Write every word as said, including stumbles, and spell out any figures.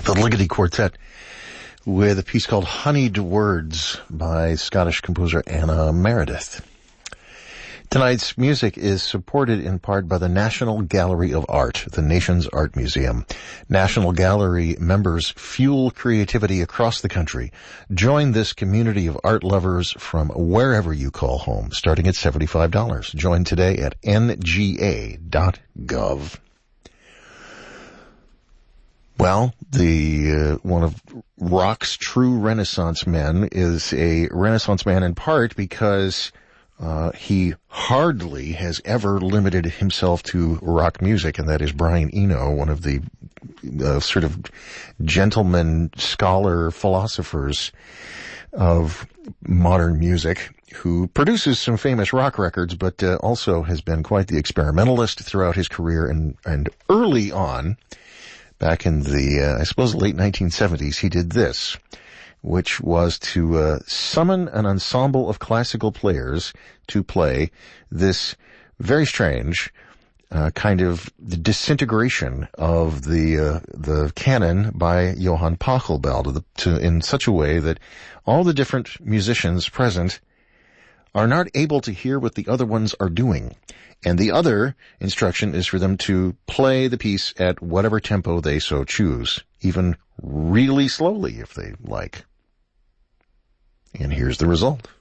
the Ligeti Quartet with a piece called Honeyed Words by Scottish composer Anna Meredith. Tonight's music is supported in part by the National Gallery of Art, the nation's art museum. National Gallery members fuel creativity across the country. Join this community of art lovers from wherever you call home, starting at seventy-five dollars. Join today at N G A dot gov. Well, the uh, one of rock's true Renaissance men is a Renaissance man in part because uh, he hardly has ever limited himself to rock music, and that is Brian Eno, one of the uh, sort of gentleman scholar philosophers of modern music, who produces some famous rock records, but uh, also has been quite the experimentalist throughout his career, and, and early on, back in the, uh, I suppose, late nineteen seventies, he did this, which was to uh, summon an ensemble of classical players to play this very strange uh, kind of disintegration of the uh, the canon by Johann Pachelbel to, to, in such a way that all the different musicians present are not able to hear what the other ones are doing. And the other instruction is for them to play the piece at whatever tempo they so choose, even really slowly if they like. And here's the result.